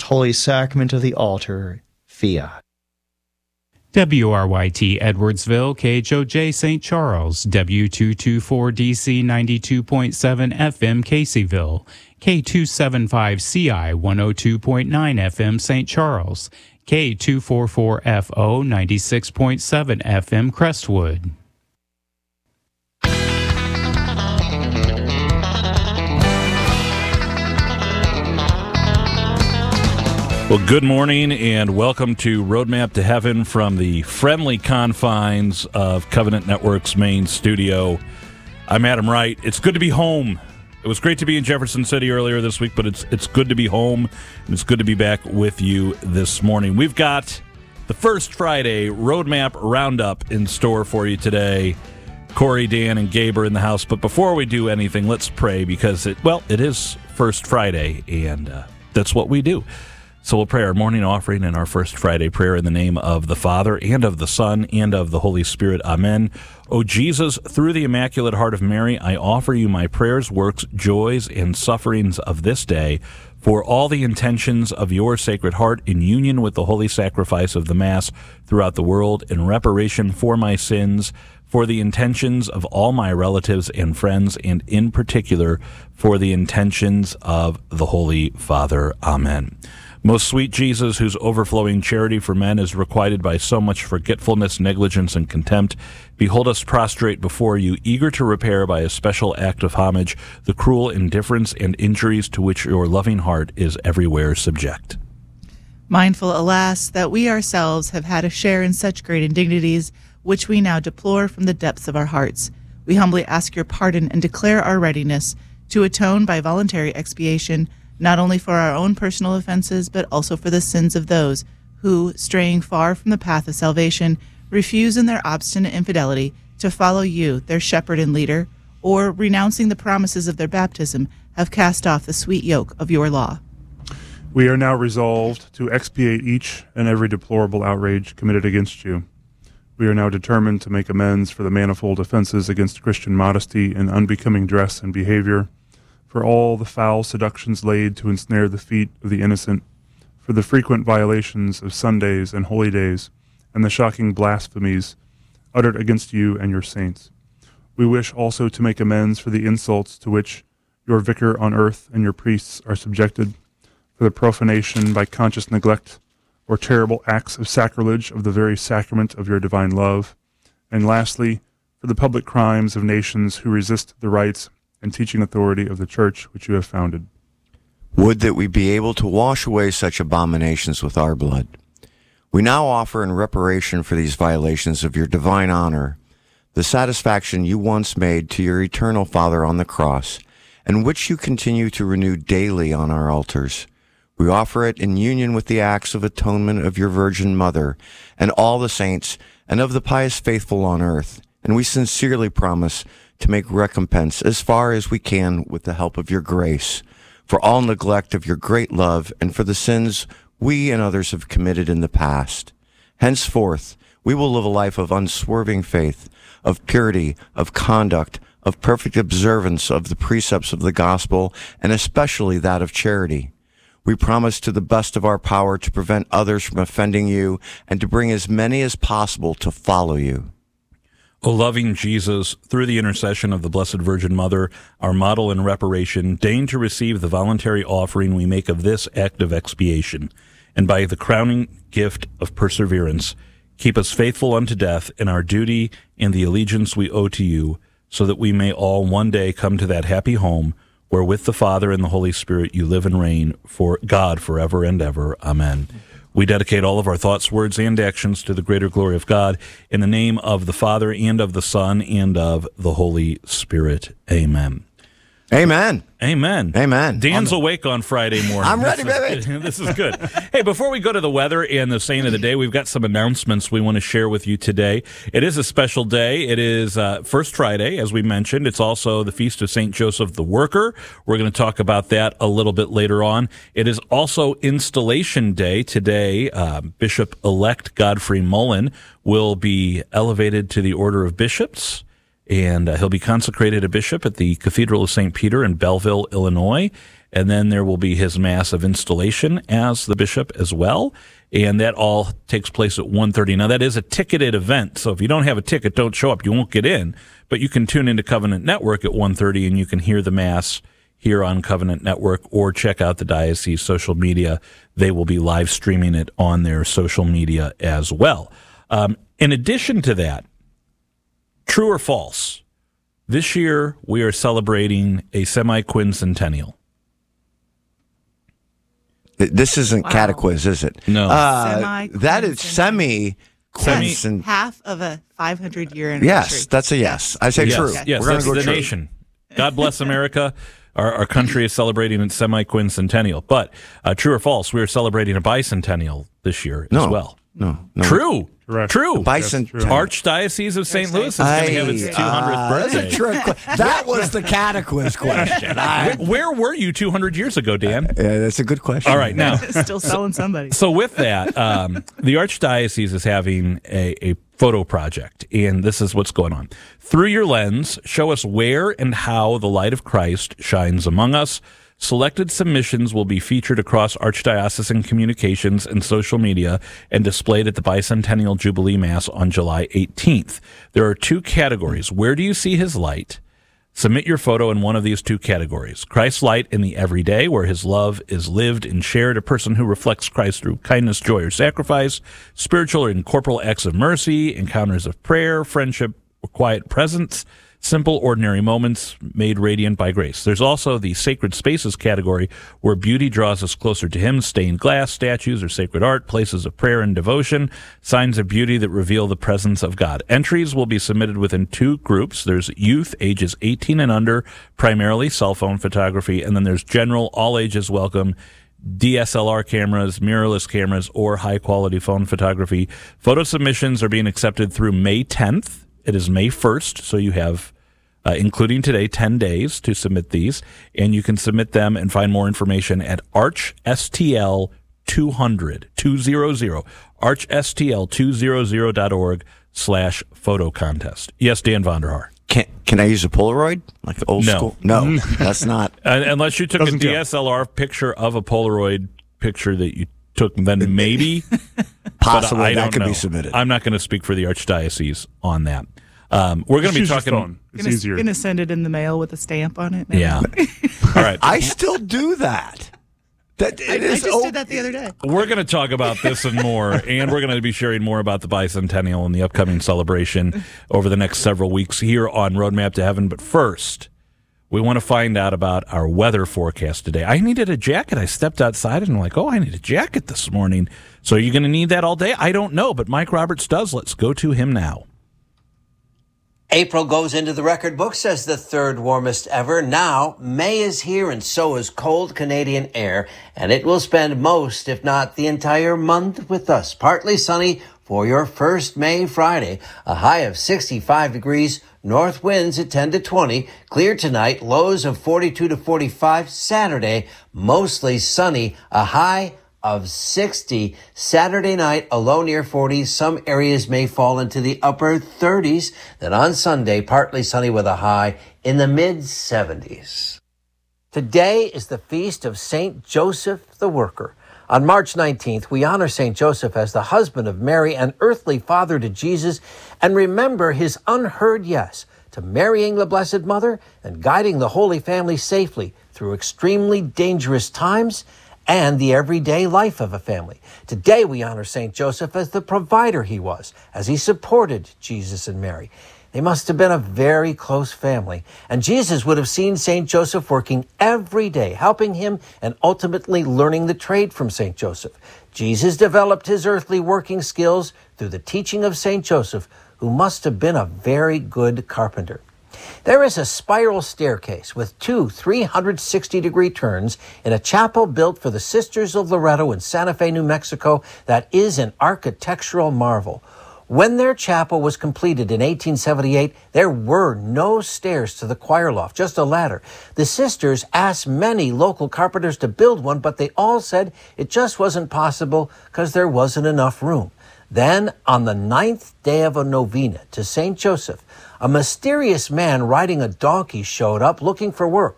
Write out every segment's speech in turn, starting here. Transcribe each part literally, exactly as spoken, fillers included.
holy sacrament of the altar, fiat. W R Y T Edwardsville, K H O J Saint Charles, W two twenty-four D C ninety-two point seven F M Caseyville, K two seventy-five C I one oh two point nine F M Saint Charles, K two forty-four F O ninety-six point seven F M Crestwood. Well, good morning and welcome to Roadmap to Heaven from the friendly confines of Covenant Network's main studio. I'm Adam Wright. It's good to be home. It was great to be in Jefferson City earlier this week, but it's it's good to be home, and it's good to be back with you this morning. We've got the First Friday Roadmap Roundup in store for you today. Corey, Dan, and Gabe are in the house, but before we do anything, let's pray because, it well, it is First Friday, and uh, that's what we do. So we'll pray our morning offering and our First Friday prayer in the name of the Father, and of the Son, and of the Holy Spirit. Amen. O Jesus, through the Immaculate Heart of Mary, I offer you my prayers, works, joys, and sufferings of this day, for all the intentions of your Sacred Heart in union with the holy sacrifice of the Mass throughout the world, in reparation for my sins, for the intentions of all my relatives and friends, and in particular for the intentions of the Holy Father. Amen. Most sweet Jesus, whose overflowing charity for men is requited by so much forgetfulness, negligence, and contempt, behold us prostrate before you, eager to repair by a special act of homage the cruel indifference and injuries to which your loving heart is everywhere subject. Mindful, alas, that we ourselves have had a share in such great indignities, which we now deplore from the depths of our hearts, we humbly ask your pardon and declare our readiness to atone by voluntary expiation, not only for our own personal offenses, but also for the sins of those who, straying far from the path of salvation, refuse in their obstinate infidelity to follow you, their shepherd and leader, or, renouncing the promises of their baptism, have cast off the sweet yoke of your law. We are now resolved to expiate each and every deplorable outrage committed against you. We are now determined to make amends for the manifold offenses against Christian modesty and unbecoming dress and behavior, for all the foul seductions laid to ensnare the feet of the innocent, for the frequent violations of Sundays and holy days, and the shocking blasphemies uttered against you and your saints. We wish also to make amends for the insults to which your vicar on earth and your priests are subjected, for the profanation by conscious neglect or terrible acts of sacrilege of the very sacrament of your divine love, and lastly, for the public crimes of nations who resist the rights and teaching authority of the Church which you have founded. Would that we be able to wash away such abominations with our blood. We now offer in reparation for these violations of your divine honor the satisfaction you once made to your eternal Father on the cross, and which you continue to renew daily on our altars. We offer it in union with the acts of atonement of your Virgin Mother and all the saints and of the pious faithful on earth, and we sincerely promise to make recompense as far as we can with the help of your grace, for all neglect of your great love and for the sins we and others have committed in the past. Henceforth, we will live a life of unswerving faith, of purity, of conduct, of perfect observance of the precepts of the gospel, and especially that of charity. We promise to the best of our power to prevent others from offending you and to bring as many as possible to follow you. O loving Jesus, through the intercession of the Blessed Virgin Mother, our model in reparation, deign to receive the voluntary offering we make of this act of expiation, and by the crowning gift of perseverance, keep us faithful unto death in our duty and the allegiance we owe to you, so that we may all one day come to that happy home where with the Father and the Holy Spirit you live and reign for God forever and ever. Amen. We dedicate all of our thoughts, words, and actions to the greater glory of God, in the name of the Father, and of the Son, and of the Holy Spirit. Amen. Amen. Amen. Amen. Dan's awake on Friday morning. I'm ready, this baby. Is, this is good. Hey, before we go to the weather and the saint of the day, we've got some announcements we want to share with you today. It is a special day. It is uh, First Friday, as we mentioned. It's also the Feast of Saint Joseph the Worker. We're going to talk about that a little bit later on. It is also Installation Day. Today, uh, Bishop-elect Godfrey Mullen will be elevated to the Order of Bishops, and uh, he'll be consecrated a bishop at the Cathedral of Saint Peter in Belleville, Illinois. and then there will be his Mass of installation as the bishop as well. And that all takes place at one thirty. Now, that is a ticketed event, so if you don't have a ticket, don't show up. You won't get in. But you can tune into Covenant Network at one thirty, and you can hear the Mass here on Covenant Network, or check out the diocese social media. They will be live streaming it on their social media as well. Um, in addition to that, true or false, this year we are celebrating a semi-quincentennial. This isn't Wow. catequiz, is it? No. Uh, that is semi. Semi- Quince- Half of a five hundred year anniversary. Yes, that's a yes. I say yes, true. Yes, We're that's gonna go the true. nation. God bless America. Our, our country is celebrating its semi-quincentennial. But uh, true or false, we are celebrating a bicentennial this year No. as well. No, no. True. Correct. True. Bicentennial. Archdiocese of Saint Louis is going to have its Aye, two hundredth uh, birthday. That's a trick. que- That was the catequiz question. I, Where, where were you two hundred years ago, Dan? yeah, that's a good question. All right, now, Still selling somebody. so with that, um, the Archdiocese is having a, a photo project, and this is what's going on. Through your lens, show us where and how the light of Christ shines among us. Selected submissions will be featured across Archdiocesan communications and social media and displayed at the Bicentennial Jubilee Mass on July eighteenth. There are two categories. Where do you see his light? Submit your photo in one of these two categories. Christ's light in the everyday, where his love is lived and shared, a person who reflects Christ through kindness, joy, or sacrifice, spiritual and corporal acts of mercy, encounters of prayer, friendship, or quiet presence, simple, ordinary moments made radiant by grace. There's also the sacred spaces category, where beauty draws us closer to him, stained glass, statues, or sacred art, places of prayer and devotion, signs of beauty that reveal the presence of God. Entries will be submitted within two groups. There's youth, ages eighteen and under, primarily cell phone photography, and then there's general, all ages welcome, D S L R cameras, mirrorless cameras, or high-quality phone photography. Photo submissions are being accepted through May tenth. It is May first, so you have, uh, including today, ten days to submit these, and you can submit them and find more information at arch S T L two hundred, two hundred, arch S T L two hundred dot org slash photo contest. Yes, Dan Vonderhaar. Can, can I use a Polaroid? Like old No. school? No, that's not. Uh, unless you took Doesn't a count. D S L R picture of a Polaroid picture that you took, then maybe. Possible but I that don't could know. be submitted. I'm not going to speak for the Archdiocese on that. Um, we're going to be Just use your talking. phone. It's Gonna, easier. gonna send it in the mail with a stamp on it. Yeah. All right. I still do that. That it I, I is just o- did that the other day. We're going to talk about this and more, and we're going to be sharing more about the bicentennial and the upcoming celebration over the next several weeks here on Roadmap to Heaven. But first, we want to find out about our weather forecast today. I needed a jacket. I stepped outside and I'm like, oh, I need a jacket this morning. So are you going to need that all day? I don't know, but Mike Roberts does. Let's go to him now. April goes into the record books as the third warmest ever. Now, May is here and so is cold Canadian air, and it will spend most, if not the entire month with us. Partly sunny for your first May Friday. A high of sixty-five degrees, north winds at ten to twenty. Clear tonight, lows of forty-two to forty-five. Saturday, mostly sunny, a high of sixty. Saturday night, a low near forty. Some areas may fall into the upper thirties. Then on Sunday, partly sunny with a high in the mid seventies. Today is the feast of Saint Joseph the Worker. On March nineteenth, we honor Saint Joseph as the husband of Mary and earthly father to Jesus, and remember his unheard yes to marrying the Blessed Mother and guiding the Holy Family safely through extremely dangerous times and the everyday life of a family. Today we honor Saint Joseph as the provider he was, as he supported Jesus and Mary. They must have been a very close family, and Jesus would have seen Saint Joseph working every day, helping him and ultimately learning the trade from Saint Joseph. Jesus developed his earthly working skills through the teaching of Saint Joseph, who must have been a very good carpenter. There is a spiral staircase with two three hundred sixty degree turns in a chapel built for the Sisters of Loretto in Santa Fe, New Mexico, that is an architectural marvel. When their chapel was completed in eighteen seventy-eight, there were no stairs to the choir loft, just a ladder. The sisters asked many local carpenters to build one, but they all said it just wasn't possible because there wasn't enough room. Then, on the ninth day of a novena to Saint Joseph, a mysterious man riding a donkey showed up looking for work.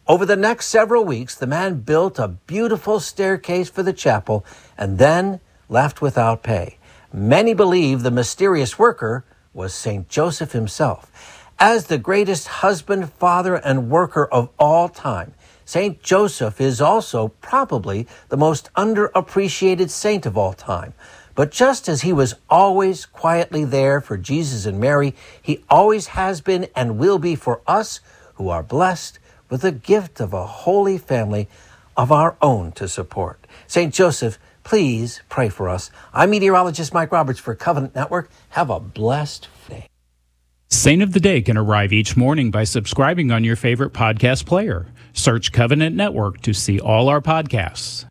Over the next several weeks, the man built a beautiful staircase for the chapel and then left without pay. Many believe the mysterious worker was Saint Joseph himself. As the greatest husband, father, and worker of all time, Saint Joseph is also probably the most underappreciated saint of all time. But just as he was always quietly there for Jesus and Mary, he always has been and will be for us who are blessed with the gift of a holy family of our own to support. Saint Joseph, please pray for us. I'm meteorologist Mike Roberts for Covenant Network. Have a blessed day. Saint of the Day can arrive each morning by subscribing on your favorite podcast player. Search Covenant Network to see all our podcasts.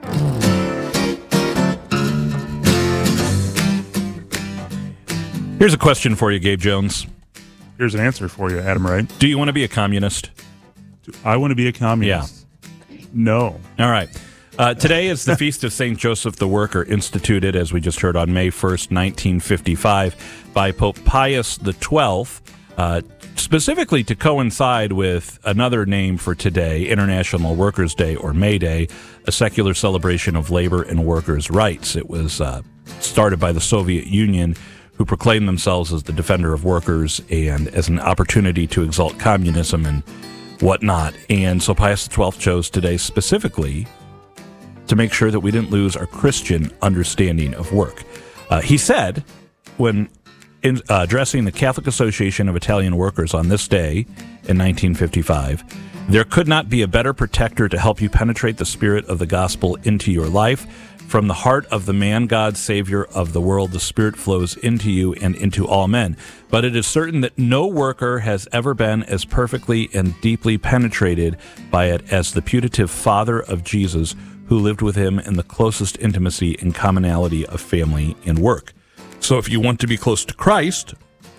Here's a question for you, Gabe Jones. Here's an answer for you, Adam Wright. Do you want to be a communist? Do I want to be a communist? Yeah. No. All right. Uh, today is the Feast of Saint Joseph the Worker, instituted, as we just heard, on May first, nineteen fifty-five, by Pope Pius the twelfth, uh, specifically to coincide with another name for today, International Workers' Day, or May Day, a secular celebration of labor and workers' rights. It was uh, started by the Soviet Union, who proclaimed themselves as the defender of workers and as an opportunity to exalt communism and whatnot. And so Pius the twelfth chose today specifically to make sure that we didn't lose our Christian understanding of work. Uh, he said, when in, uh, addressing the Catholic Association of Italian Workers on this day in nineteen fifty-five, there could not be a better protector to help you penetrate the spirit of the gospel into your life. From the heart of the man, God, Savior of the world, the Spirit flows into you and into all men. But it is certain that no worker has ever been as perfectly and deeply penetrated by it as the putative Father of Jesus, who lived with him in the closest intimacy and commonality of family and work. So if you want to be close to Christ,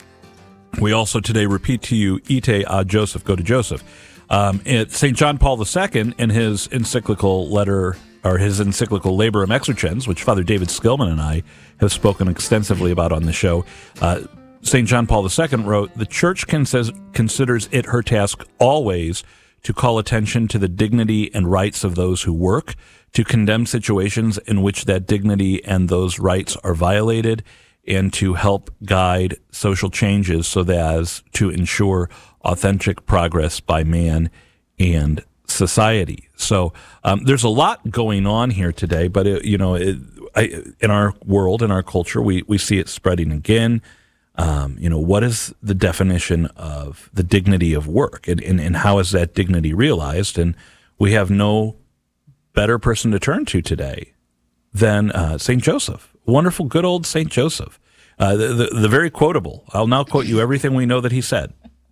we also today repeat to you, ite ad Joseph, go to Joseph. Um, Saint John Paul the Second, in his encyclical letter, or his encyclical Laborum Exercens, which Father David Skillman and I have spoken extensively about on the show, uh, Saint John Paul the Second wrote, "The Church considers, considers it her task always to call attention to the dignity and rights of those who work, to condemn situations in which that dignity and those rights are violated, and to help guide social changes so that as to ensure authentic progress by man and society." So um, there's a lot going on here today, but it, you know, it, I, in our world, in our culture, we we see it spreading again. Um, you know, what is the definition of the dignity of work, and, and, and how is that dignity realized? And we have no better person to turn to today than uh, Saint Joseph. Wonderful, good old Saint Joseph. Uh, the, the, the very quotable. I'll now quote you everything we know that he said.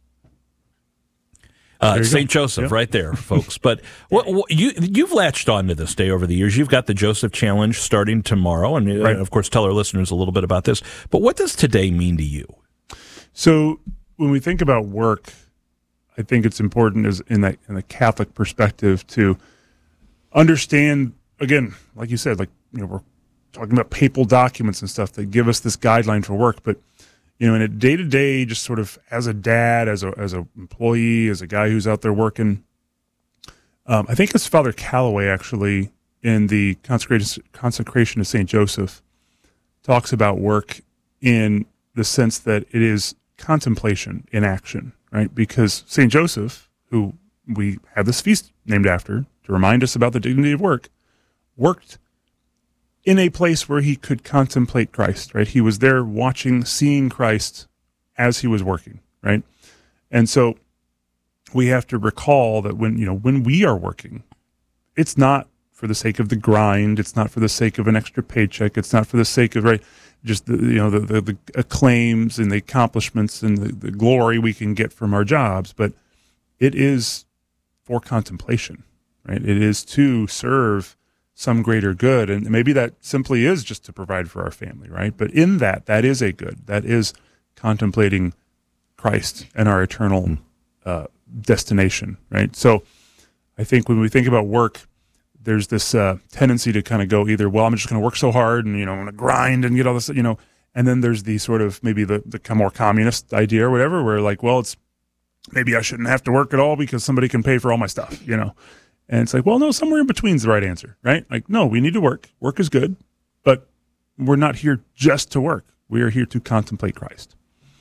Uh, Saint Joseph, yep. Right there, folks. But what, what, you, you've latched on to this day over the years. You've got the Joseph Challenge starting tomorrow, and right. Of course, tell our listeners a little bit about this. But what does today mean to you? So, when we think about work, I think it's important, as in that in the Catholic perspective, to understand. Again, like you said, like you know, we're talking about papal documents and stuff that give us this guideline for work, but. You know, in a day-to-day, just sort of as a dad, as a as an employee, as a guy who's out there working, um, I think it's Father Calloway, actually, in the Consecration, Consecration of Saint Joseph, talks about work in the sense that it is contemplation in action, right? Because Saint Joseph, who we have this feast named after to remind us about the dignity of work, worked in a place where he could contemplate Christ, right? He was there watching, seeing Christ as he was working, right? And so we have to recall that when, you know, when we are working, it's not for the sake of the grind. It's not for the sake of an extra paycheck. It's not for the sake of, right, just the, you know, the, the, the acclaims and the accomplishments and the, the glory we can get from our jobs, but it is for contemplation, right? It is to serve some greater good. And maybe that simply is just to provide for our family, right? But in that, that is a good. That is contemplating Christ and our eternal uh, destination, right? So I think when we think about work, there's this uh, tendency to kind of go either, well, I'm just going to work so hard and, you know, I'm going to grind and get all this, you know, and then there's the sort of maybe the, the more communist idea or whatever, where like, well, it's maybe I shouldn't have to work at all because somebody can pay for all my stuff, you know? And it's like, well, no, somewhere in between is the right answer, right? Like, no, we need to work. Work is good, but we're not here just to work. We are here to contemplate Christ.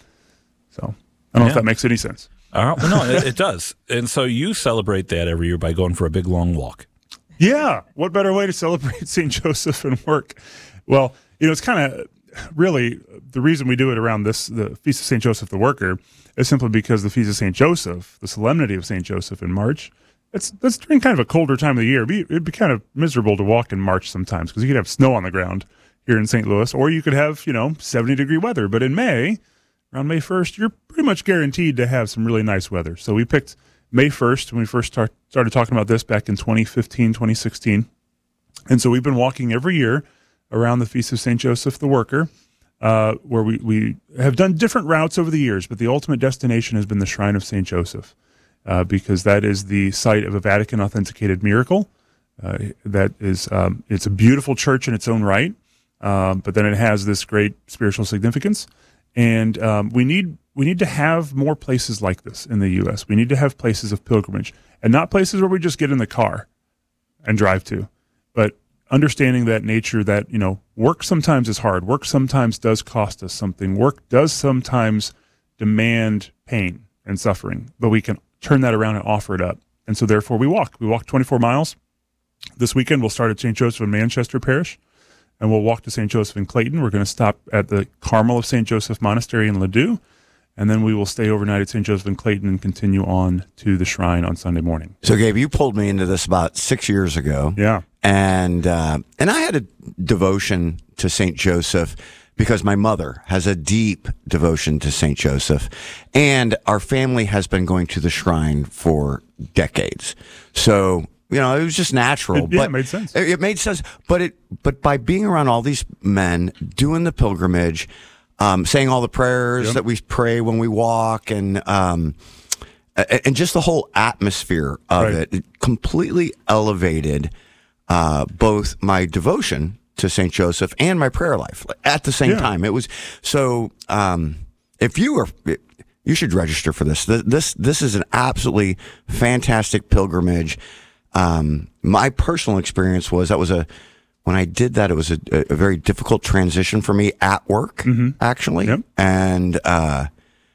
So I don't yeah. know if that makes any sense. Uh, well, no, it, it does. And so you celebrate that every year by going for a big, long walk. Yeah. What better way to celebrate Saint Joseph and work? Well, you know, it's kind of really the reason we do it around this, the Feast of Saint Joseph the Worker, is simply because the Feast of Saint Joseph, the solemnity of Saint Joseph in March, it's that's during kind of a colder time of the year. It'd be, it'd be kind of miserable to walk in March sometimes because you could have snow on the ground here in Saint Louis, or you could have, you know, seventy degree weather. But in May, around May first, you're pretty much guaranteed to have some really nice weather. So we picked May first when we first start, started talking about this back in twenty fifteen, twenty sixteen. And so we've been walking every year around the Feast of Saint Joseph the Worker, uh, where we, we have done different routes over the years, but the ultimate destination has been the Shrine of Saint Joseph, uh, because that is the site of a Vatican authenticated miracle. Uh, that is, um, it's a beautiful church in its own right, um, but then it has this great spiritual significance. And um, we need we need to have more places like this in the U S. We need to have places of pilgrimage, and not places where we just get in the car and drive to, but understanding that nature that, you know, work sometimes is hard. Work sometimes does cost us something. Work does sometimes demand pain and suffering, but we can turn that around and offer it up. And so therefore we walk. We walk twenty-four miles. This weekend we'll start at Saint Joseph in Manchester Parish, and we'll walk to Saint Joseph in Clayton. We're going to stop at the Carmel of Saint Joseph Monastery in Ladue, and then we will stay overnight at Saint Joseph in Clayton and continue on to the shrine on Sunday morning. So, Gabe, you pulled me into this about six years ago. Yeah. And uh, and I had a devotion to Saint Joseph because my mother has a deep devotion to Saint Joseph, and our family has been going to the shrine for decades. So, you know, it was just natural. It, yeah, but it made sense. It, it made sense. But it but by being around all these men, doing the pilgrimage, um, saying all the prayers yep. that we pray when we walk, and um, and just the whole atmosphere of right. it, it completely elevated uh, both my devotion to Saint Joseph and my prayer life at the same yeah. time. It was so. Um, if you were, you should register for this. This this is an absolutely fantastic pilgrimage. Um, my personal experience was that was a, when I did that, it was a, a very difficult transition for me at work, mm-hmm. actually. Yep. And, uh,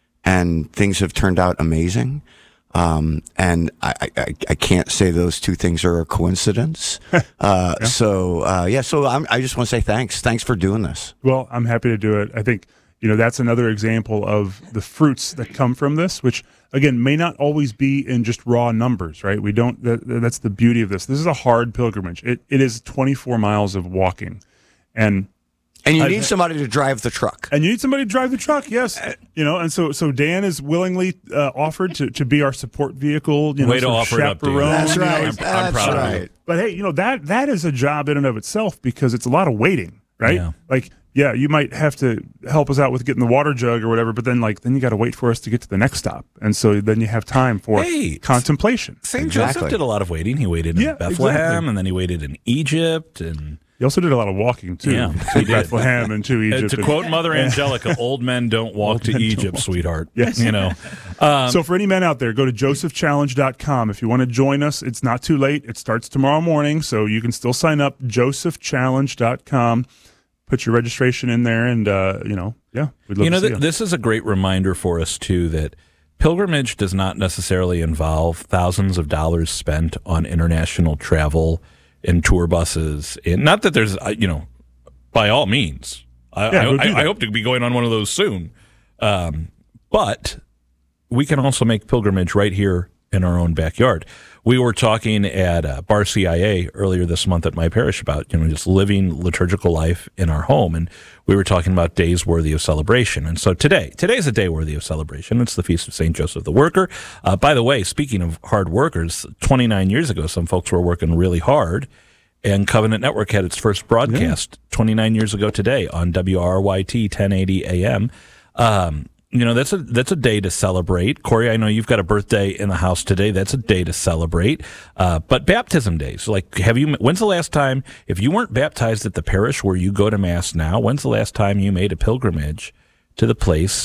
and things have turned out amazing. Um, and I, I, I can't say those two things are a coincidence. uh, yeah. so, uh, yeah, so I'm, I just want to say thanks. Thanks for doing this. Well, I'm happy to do it. I think, you know, that's another example of the fruits that come from this, which again may not always be in just raw numbers, right? We don't. That, that's the beauty of this. This is a hard pilgrimage. It it is twenty-four miles of walking, and and you I, need somebody to drive the truck. And you need somebody to drive the truck. Yes, you know. And so so Dan is willingly uh, offered to, to be our support vehicle. You know, way to offer it up, dude. That's you know, right. I'm, That's I'm proud right. of you. But hey, you know that that is a job in and of itself because it's a lot of waiting, right? Yeah. Like. Yeah, you might have to help us out with getting the water jug or whatever, but then like then you got to wait for us to get to the next stop, and so then you have time for hey, contemplation. Saint Exactly. Joseph did a lot of waiting. He waited in Yeah, Bethlehem, exactly. and then he waited in Egypt, and He also did a lot of walking too, Yeah, to he did. Bethlehem and to uh, Egypt. to and- quote Mother Angelica, "Old men don't walk Old to men don't Egypt, walk. sweetheart." Yes. You know. Um, so for any men out there, go to joseph challenge dot com if you want to join us. It's not too late. It starts tomorrow morning, so you can still sign up. joseph challenge dot com. Put your registration in there, and uh, you know, yeah, we'd love you know, to see th- you. this is a great reminder for us too that pilgrimage does not necessarily involve thousands of dollars spent on international travel and tour buses. And not that there's, uh, you know, by all means, I, Yeah, I, go do I, that. I hope to be going on one of those soon. Um, but we can also make pilgrimage right here in our own backyard. We were talking at uh, Bar C I A earlier this month at my parish about, you know, just living liturgical life in our home. And we were talking about days worthy of celebration. And so today, today's a day worthy of celebration. It's the Feast of Saint Joseph the Worker. Uh, by the way, speaking of hard workers, twenty-nine years ago, some folks were working really hard. And Covenant Network had its first broadcast yeah. twenty-nine years ago today on W R Y T ten eighty A M. Um, You know, that's a that's a day to celebrate. Corey, I know you've got a birthday in the house today. That's a day to celebrate. Uh, but baptism days, like, have you? When's the last time, if you weren't baptized at the parish where you go to Mass now, when's the last time you made a pilgrimage to the place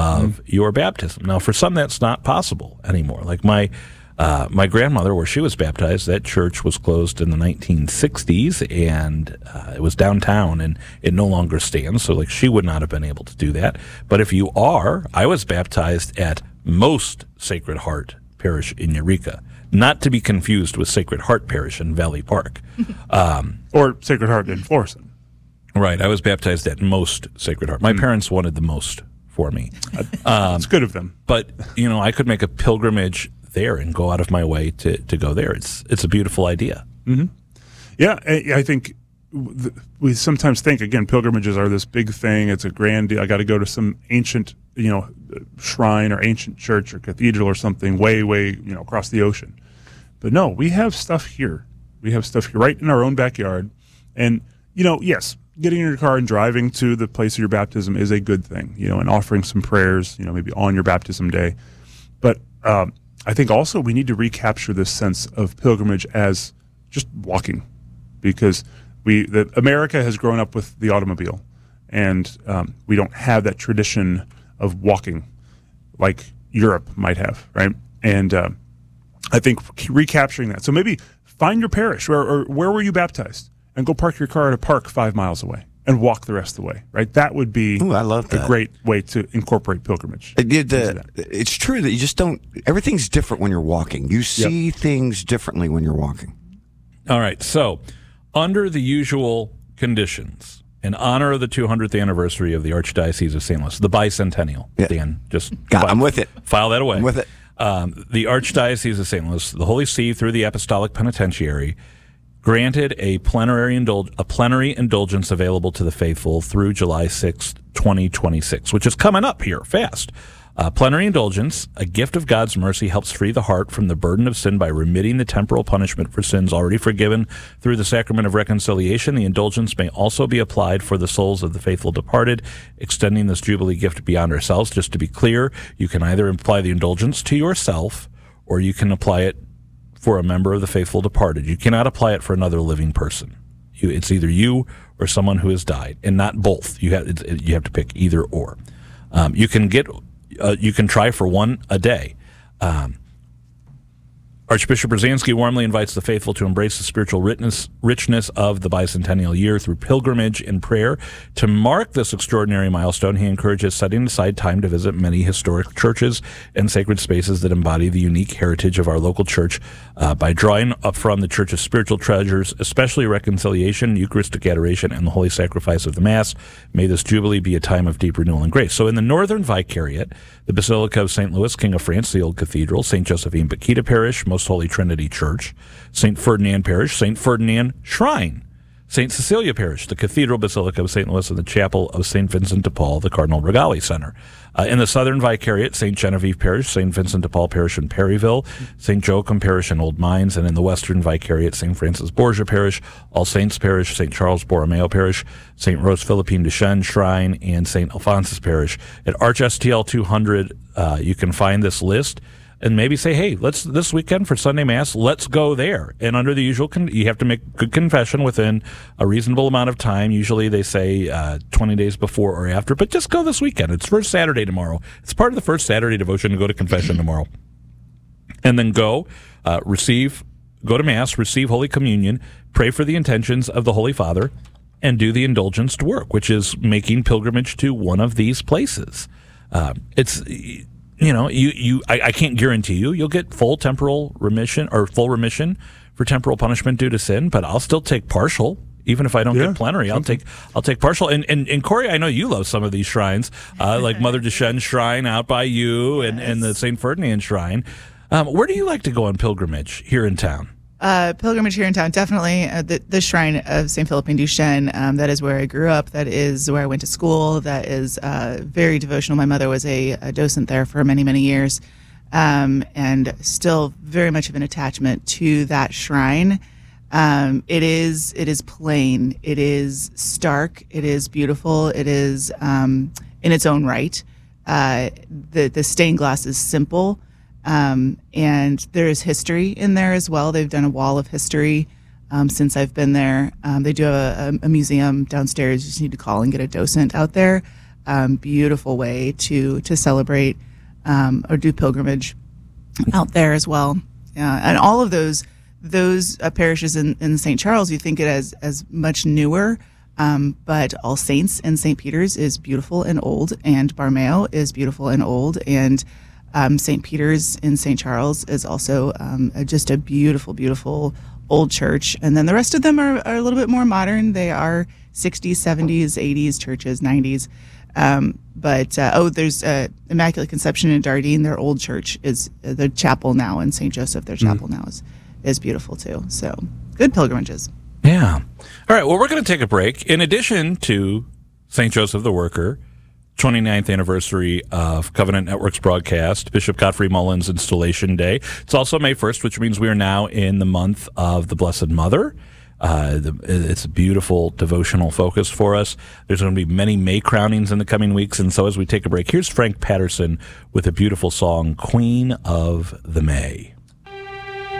of Mm-hmm. your baptism. Now, for some, that's not possible anymore. Like my uh, my grandmother, where she was baptized, that church was closed in the nineteen sixties, and uh, it was downtown, and it no longer stands. So, like, she would not have been able to do that. But if you are, I was baptized at Most Sacred Heart Parish in Eureka, not to be confused with Sacred Heart Parish in Valley Park. Um, Or Sacred Heart in Florissant. right, I was baptized at Most Sacred Heart. My parents wanted the most for me. Um, it's good of them. But, you know, I could make a pilgrimage there and go out of my way to, to go there. It's it's a beautiful idea. Yeah, I, I think th- we sometimes think, again, pilgrimages are this big thing. It's a grand deal. I got to go to some ancient, you know, shrine or ancient church or cathedral or something way, way, you know, across the ocean. But no, we have stuff here. We have stuff here right in our own backyard. And, you know, yes, getting in your car and driving to the place of your baptism is a good thing, you know, and offering some prayers, you know, maybe on your baptism day. But um, I think also we need to recapture this sense of pilgrimage as just walking, because we the, America has grown up with the automobile, and um, we don't have that tradition of walking like Europe might have, right? And uh, I think recapturing that. So maybe find your parish, or, or where were you baptized, and go park your car at a park five miles away and walk the rest of the way, right? That would be Ooh, I love a that. great way to incorporate pilgrimage. It did into the, that. it's true that you just don't, everything's different when you're walking. You see things differently when you're walking. All right, so under the usual conditions, in honor of the two hundredth anniversary of the Archdiocese of Saint Louis, the bicentennial, Yeah. Dan, just God, file, I'm with it. File that away. I'm with it. Um, the Archdiocese of Saint Louis, the Holy See, through the Apostolic Penitentiary, granted a plenary, indul- a plenary indulgence available to the faithful through July sixth, twenty twenty-six, which is coming up here fast. Uh, plenary indulgence, a gift of God's mercy, helps free the heart from the burden of sin by remitting the temporal punishment for sins already forgiven through the sacrament of reconciliation. The indulgence may also be applied for the souls of the faithful departed, extending this Jubilee gift beyond ourselves. Just to be clear, you can either apply the indulgence to yourself, or you can apply it for a member of the faithful departed. You cannot apply it for another living person. You, it's either you or someone who has died, and not both. You have it's, you have to pick either or. Um, you can get uh, you can try for one a day. Um, Archbishop Brzezinski warmly invites the faithful to embrace the spiritual richness, richness of the bicentennial year through pilgrimage and prayer. To mark this extraordinary milestone, he encourages setting aside time to visit many historic churches and sacred spaces that embody the unique heritage of our local church uh, by drawing up from the church's spiritual treasures, especially reconciliation, Eucharistic adoration, and the holy sacrifice of the Mass. May this Jubilee be a time of deep renewal and grace. So in the Northern Vicariate, the Basilica of Saint Louis, King of France, the Old Cathedral, Saint Josephine Bakhita Parish, Most Holy Trinity Church, Saint Ferdinand Parish, Saint Ferdinand Shrine, Saint Cecilia Parish, the Cathedral Basilica of Saint Louis, and the Chapel of Saint Vincent de Paul, the Cardinal Regali Center. Uh, in the Southern Vicariate, Saint Genevieve Parish, Saint Vincent de Paul Parish in Perryville, Saint Joachim Parish in Old Mines, and in the Western Vicariate, Saint Francis Borgia Parish, All Saints Parish, Saint Charles Borromeo Parish, Saint Rose Philippine Duchesne Shrine, and Saint Alphonsus Parish. At Arch S T L two hundred, uh, you can find this list and maybe say, hey, let's this weekend for Sunday Mass, let's go there. And under the usual, con- you have to make good confession within a reasonable amount of time. Usually they say uh, twenty days before or after, but just go this weekend. It's first Saturday tomorrow. It's part of the first Saturday devotion to go to confession tomorrow. And then go, uh, receive, go to Mass, receive Holy Communion, pray for the intentions of the Holy Father, and do the indulgenced work, which is making pilgrimage to one of these places. Uh, it's... You know, you, you I, I can't guarantee you you'll get full temporal remission or full remission for temporal punishment due to sin, but I'll still take partial. Even if I don't Yeah, get plenary, I'll something. take I'll take partial. And, and and Corey, I know you love some of these shrines, uh, like Mother Duchesne Shrine out by you, and, and the Saint Ferdinand Shrine. Um, where do you like to go on pilgrimage here in town? Uh, pilgrimage here in town, definitely uh, the, the shrine of Saint Philippine Duchesne. Um, that is where I grew up. That is where I went to school. That is uh, very devotional. My mother was a, a docent there for many, many years, um, and still very much of an attachment to that shrine. Um, it is it is plain. It is stark. It is beautiful. It is um, in its own right. Uh, the the stained glass is simple. Um, and there is history in there as well. They've done a wall of history um, since I've been there. Um, they do have a, a museum downstairs. You just need to call and get a docent out there. um, beautiful way to to celebrate um, or do pilgrimage out there as well. Uh, and all of those those uh, parishes in, in Saint Charles, you think it as as much newer, um, but All Saints in Saint Peter's is beautiful and old, and Barmeo is beautiful and old, and um, Saint Peter's in Saint Charles is also um, a, just a beautiful, beautiful old church. And then the rest of them are, are a little bit more modern. They are sixties, seventies, eighties churches, nineties. Um, but, uh, oh, there's uh, Immaculate Conception in Dardenne. Their old church is uh, the chapel now in Saint Joseph. Their chapel mm. now is, is beautiful too. So good pilgrimages. Yeah. All right. Well, we're going to take a break. In addition to Saint Joseph the Worker, twenty-ninth anniversary of Covenant Network's broadcast, Bishop Godfrey Mullins Installation Day. It's also May first, which means we are now in the month of the Blessed Mother. Uh, the, it's a beautiful devotional focus for us. There's going to be many May crownings in the coming weeks, and so as we take a break, here's Frank Patterson with a beautiful song, Queen of the May.